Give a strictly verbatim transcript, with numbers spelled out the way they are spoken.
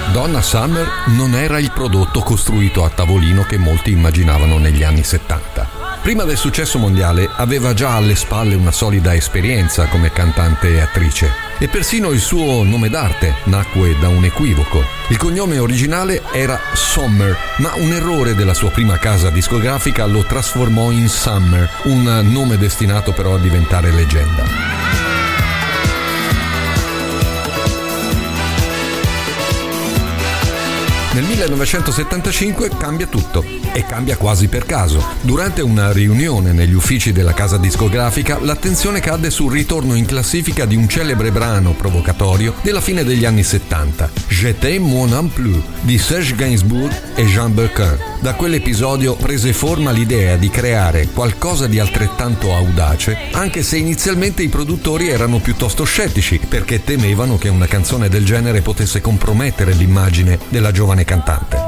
Donna Summer non era il prodotto costruito a tavolino che molti immaginavano negli anni settanta. Prima del successo mondiale aveva già alle spalle una solida esperienza come cantante e attrice e persino il suo nome d'arte nacque da un equivoco. Il cognome originale era Sommer, ma un errore della sua prima casa discografica lo trasformò in Summer, un nome destinato però a diventare leggenda. Nel millenovecentosettantacinque cambia tutto e cambia quasi per caso. Durante una riunione negli uffici della casa discografica, l'attenzione cadde sul ritorno in classifica di un celebre brano provocatorio della fine degli anni settanta, Je t'aime moi non plus, di Serge Gainsbourg e Jean Birkin. Da quell'episodio prese forma l'idea di creare qualcosa di altrettanto audace, anche se inizialmente i produttori erano piuttosto scettici, perché temevano che una canzone del genere potesse compromettere l'immagine della giovane cantante.